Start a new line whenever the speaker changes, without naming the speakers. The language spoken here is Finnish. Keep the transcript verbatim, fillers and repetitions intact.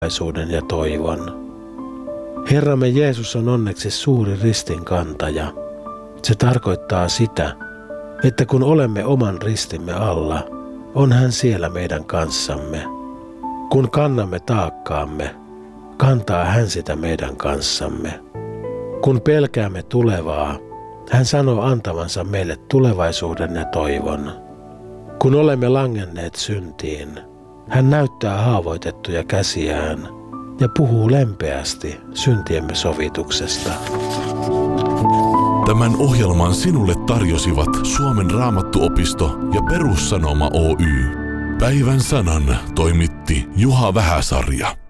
tulevaisuuden ja toivon. Herramme Jeesus on onneksi suuri ristinkantaja. Se tarkoittaa sitä, että kun olemme oman ristimme alla, on hän siellä meidän kanssamme. Kun kannamme taakkaamme, kantaa hän sitä meidän kanssamme. Kun pelkäämme tulevaa, hän sanoo antavansa meille tulevaisuuden ja toivon. Kun olemme langenneet syntiin, hän näyttää haavoitettuja käsiään ja puhuu lempeästi syntiemme sovituksesta.
Tämän ohjelman sinulle tarjosivat Suomen Raamattuopisto ja Perussanoma Oy. Päivän sanan toimitti Juha Vähäsarja.